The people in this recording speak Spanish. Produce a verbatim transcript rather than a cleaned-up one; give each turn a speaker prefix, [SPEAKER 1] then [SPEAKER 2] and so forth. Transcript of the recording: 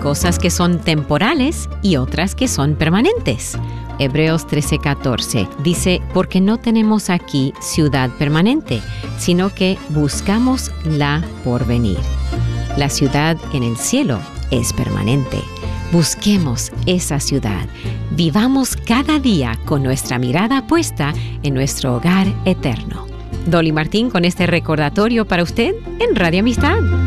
[SPEAKER 1] cosas que son temporales y otras que son permanentes. Hebreos trece catorce dice, porque no tenemos aquí ciudad permanente, sino que buscamos la por venir. La ciudad en el cielo es permanente. Busquemos esa ciudad. Vivamos cada día con nuestra mirada puesta en nuestro hogar eterno. Dolly Martín con este recordatorio para usted en Radio Amistad.